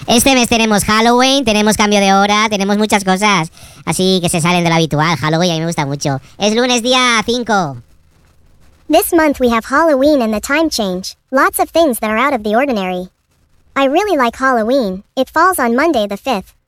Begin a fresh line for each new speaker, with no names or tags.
Este mes tenemos Halloween, tenemos cambio de hora, tenemos muchas cosas. Así que se salen de lo habitual. Halloween a mí me gusta mucho. Es lunes día 5.
This month we have Halloween and the time change. Lots of things that are out of the ordinary. I really like Halloween. It falls on Monday the 5th.